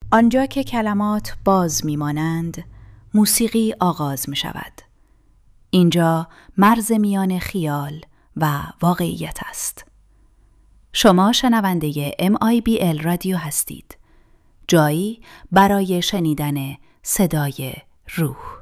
آنجا که کلمات باز میمانند، موسیقی آغاز می شود. اینجا مرز میان خیال و واقعیت است. شما شنونده MIBL رادیو هستید. جایی برای شنیدن صدای روح.